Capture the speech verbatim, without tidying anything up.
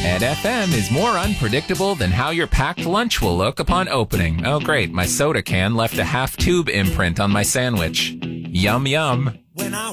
And F M is more unpredictable than how your packed lunch will look upon opening. Oh, great. My soda can left a half-tube imprint on my sandwich. Yum, yum. When I